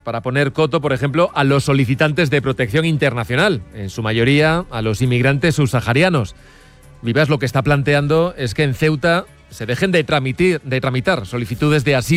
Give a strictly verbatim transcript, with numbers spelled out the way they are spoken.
para poner coto, por ejemplo, a los solicitantes de protección internacional, en su mayoría a los inmigrantes subsaharianos. Vives lo que está planteando es que en Ceuta se dejen de tramitir, de tramitar solicitudes de asilo